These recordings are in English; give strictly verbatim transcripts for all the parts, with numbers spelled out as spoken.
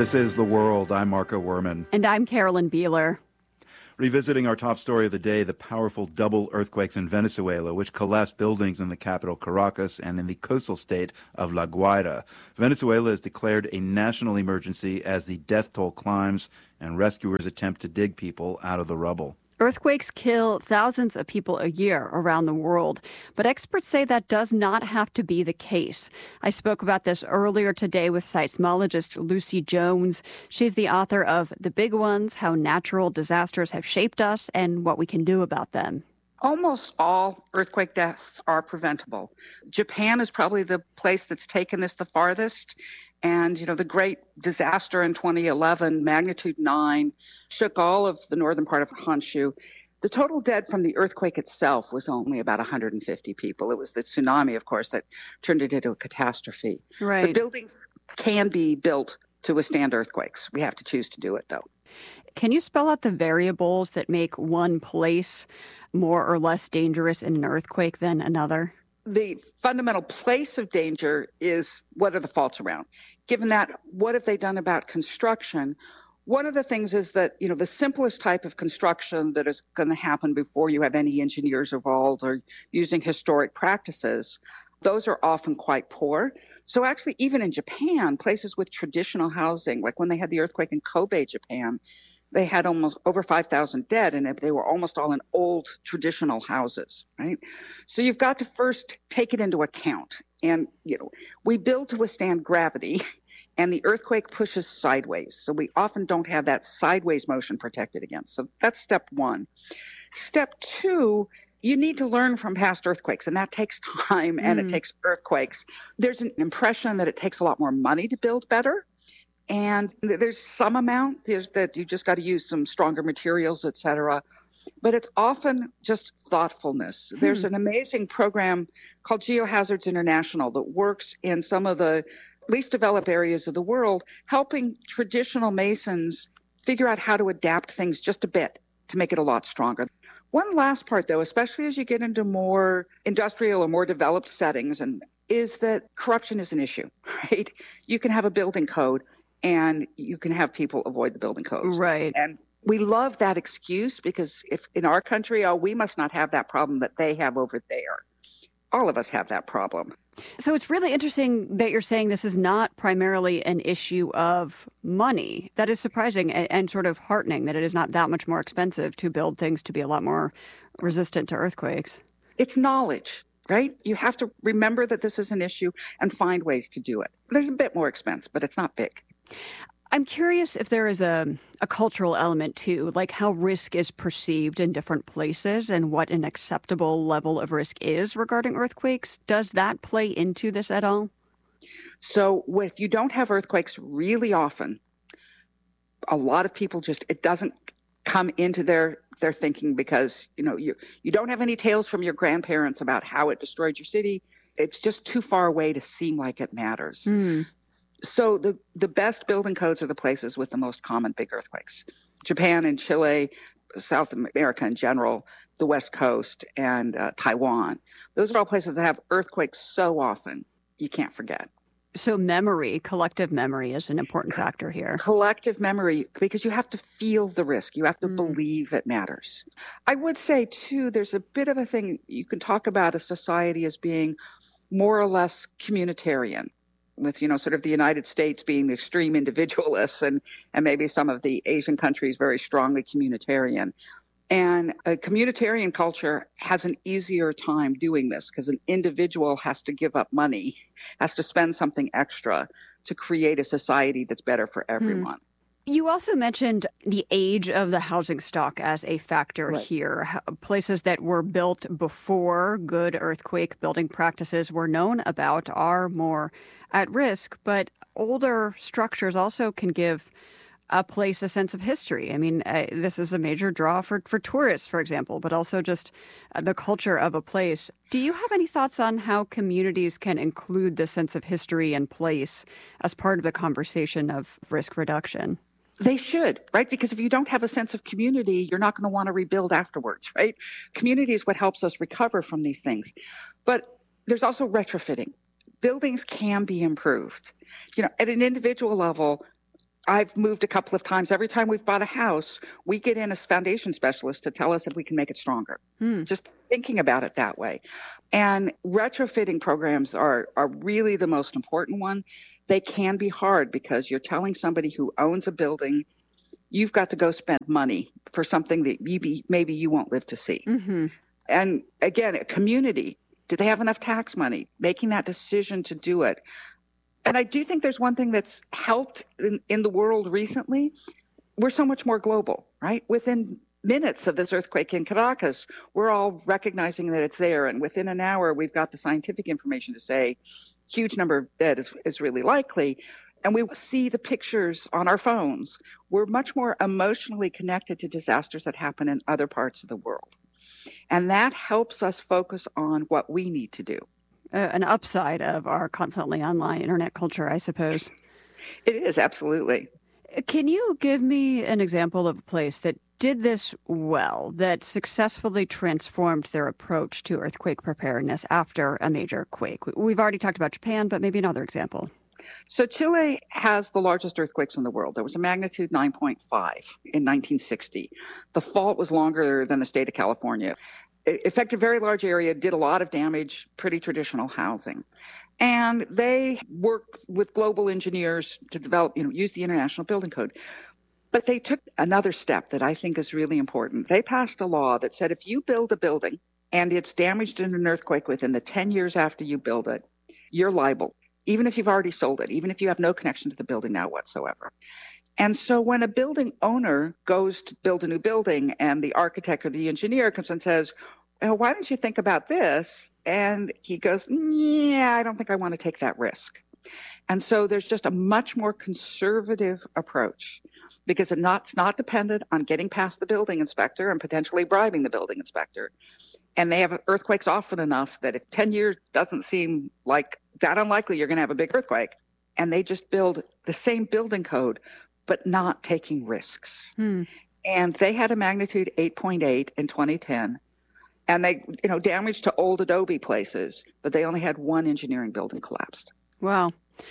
This is The World. I'm Marco Werman. And I'm Carolyn Beeler. Revisiting our top story of the day, the powerful double earthquakes in Venezuela, which collapsed buildings in the capital Caracas and in the coastal state of La Guaira. Venezuela has declared a national emergency as the death toll climbs and rescuers attempt to dig people out of the rubble. Earthquakes kill thousands of people a year around the world, but experts say that does not have to be the case. I spoke about this earlier today with seismologist Lucy Jones. She's the author of The Big Ones, How Natural Disasters Have Shaped Us and What We Can Do About Them. Almost all earthquake deaths are preventable. Japan is probably the place that's taken this the farthest. And, you know, the great disaster in twenty eleven, magnitude nine, shook all of the northern part of Honshu. The total dead from the earthquake itself was only about one hundred fifty people. It was the tsunami, of course, that turned it into a catastrophe. Right. The buildings can be built to withstand earthquakes. We have to choose to do it, though. Can you spell out the variables that make one place more or less dangerous in an earthquake than another? The fundamental place of danger is what are the faults around? Given that, what have they done about construction? One of the things is that, you know, the simplest type of construction that is going to happen before you have any engineers involved or using historic practices, those are often quite poor. So actually, even in Japan, places with traditional housing, like when they had the earthquake in Kobe, Japan, they had almost over five thousand dead, and they were almost all in old traditional houses, right? So you've got to first take it into account. And, you know, we build to withstand gravity, and the earthquake pushes sideways. So we often don't have that sideways motion protected against. So that's step one. Step two, you need to learn from past earthquakes, and that takes time, and mm. it takes earthquakes. There's an impression that it takes a lot more money to build better. And there's some amount there's that you just got to use some stronger materials, et cetera. But it's often just thoughtfulness. Hmm. There's an amazing program called Geohazards International that works in some of the least developed areas of the world, helping traditional masons figure out how to adapt things just a bit to make it a lot stronger. One last part, though, especially as you get into more industrial or more developed settings, and is that corruption is an issue, right? You can have a building code, and you can have people avoid the building codes. Right. And we love that excuse because if in our country, oh, we must not have that problem that they have over there. All of us have that problem. So it's really interesting that you're saying this is not primarily an issue of money. That is surprising and, and sort of heartening that it is not that much more expensive to build things to be a lot more resistant to earthquakes. It's knowledge. Right? You have to remember that this is an issue and find ways to do it. There's a bit more expense, but it's not big. I'm curious if there is a, a cultural element, too, like how risk is perceived in different places and what an acceptable level of risk is regarding earthquakes. Does that play into this at all? So if you don't have earthquakes really often, a lot of people just, it doesn't come into their their thinking because, you know, you you don't have any tales from your grandparents about how it destroyed your city. It's just too far away to seem like it matters. Mm. So the, the best building codes are the places with the most common big earthquakes. Japan and Chile, South America in general, the West Coast, and uh, Taiwan. Those are all places that have earthquakes so often you can't forget. So memory, collective memory is an important factor here. Collective memory, because you have to feel the risk. You have to mm. believe it matters. I would say, too, there's a bit of a thing. You can talk about a society as being more or less communitarian, with, you know, sort of the United States being the extreme individualists and, and maybe some of the Asian countries very strongly communitarian. And a communitarian culture has an easier time doing this because an individual has to give up money, has to spend something extra to create a society that's better for everyone. Hmm. You also mentioned the age of the housing stock as a factor right. here. Places that were built before good earthquake building practices were known about are more at risk, but older structures also can give a place a sense of history. I mean, uh, this is a major draw for, for tourists, for example, but also just uh, the culture of a place. Do you have any thoughts on how communities can include the sense of history and place as part of the conversation of risk reduction? They should, right? Because if you don't have a sense of community, you're not going to want to rebuild afterwards, right? Community is what helps us recover from these things. But there's also retrofitting. Buildings can be improved. You know, at an individual level, I've moved a couple of times. Every time we've bought a house, we get in a foundation specialist to tell us if we can make it stronger. Hmm. Just thinking about it that way. And retrofitting programs are, are really the most important one. They can be hard because you're telling somebody who owns a building, you've got to go spend money for something that you be, maybe you won't live to see. Mm-hmm. And again, a community, do they have enough tax money? Making that decision to do it. And I do think there's one thing that's helped in, in the world recently. We're so much more global, right? Within minutes of this earthquake in Caracas, we're all recognizing that it's there. And within an hour, we've got the scientific information to say huge number of dead is, is really likely. And we see the pictures on our phones. We're much more emotionally connected to disasters that happen in other parts of the world. And that helps us focus on what we need to do. Uh, an upside of our constantly online internet culture, I suppose. It is, absolutely. Can you give me an example of a place that did this well, that successfully transformed their approach to earthquake preparedness after a major quake? We've already talked about Japan, but maybe another example. So Chile has the largest earthquakes in the world. There was a magnitude nine point five in nineteen sixty. The fault was longer than the state of California. It affected a very large area, did a lot of damage, pretty traditional housing. And they worked with global engineers to develop, you know, use the International Building Code. But they took another step that I think is really important. They passed a law that said if you build a building and it's damaged in an earthquake within the ten years after you build it, you're liable, even if you've already sold it, even if you have no connection to the building now whatsoever. And so when a building owner goes to build a new building and the architect or the engineer comes and says, well, why don't you think about this? And he goes, yeah, I don't think I want to take that risk. And so there's just a much more conservative approach because it's not, it's not dependent on getting past the building inspector and potentially bribing the building inspector. And they have earthquakes often enough that if ten years doesn't seem like that unlikely, you're going to have a big earthquake. And they just build the same building code, but not taking risks. Hmm. And they had a magnitude eight point eight in twenty ten. And they, you know, damage to old adobe places, but they only had one engineering building collapsed. Wow.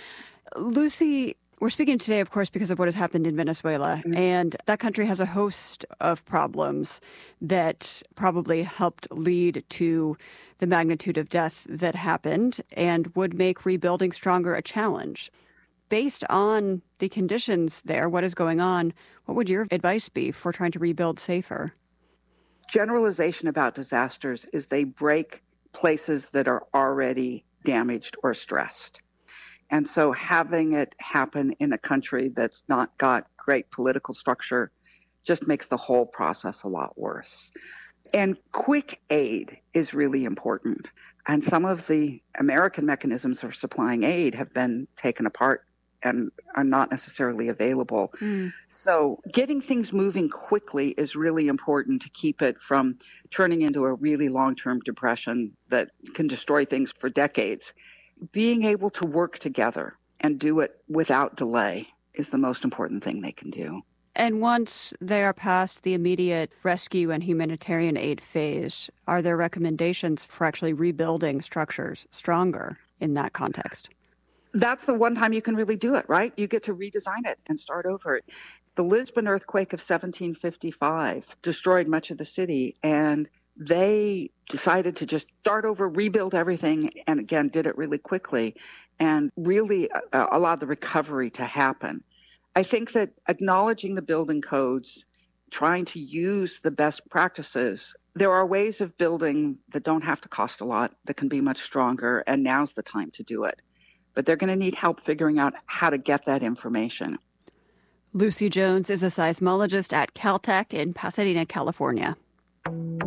Lucy, we're speaking today, of course, because of what has happened in Venezuela. Mm-hmm. And that country has a host of problems that probably helped lead to the magnitude of death that happened and would make rebuilding stronger a challenge. Based on the conditions there, what is going on, what would your advice be for trying to rebuild safer? Generalization about disasters is they break places that are already damaged or stressed. And so having it happen in a country that's not got great political structure just makes the whole process a lot worse. And quick aid is really important. And some of the American mechanisms for supplying aid have been taken apart and are not necessarily available. Mm. So getting things moving quickly is really important to keep it from turning into a really long-term depression that can destroy things for decades. Being able to work together and do it without delay is the most important thing they can do. And once they are past the immediate rescue and humanitarian aid phase, are there recommendations for actually rebuilding structures stronger in that context? That's the one time you can really do it, right? You get to redesign it and start over. The Lisbon earthquake of seventeen fifty-five destroyed much of the city, and they decided to just start over, rebuild everything, and again, did it really quickly and really uh, allowed the recovery to happen. I think that acknowledging the building codes, trying to use the best practices, there are ways of building that don't have to cost a lot, that can be much stronger, and now's the time to do it. But they're going to need help figuring out how to get that information. Lucy Jones is a seismologist at Caltech in Pasadena, California.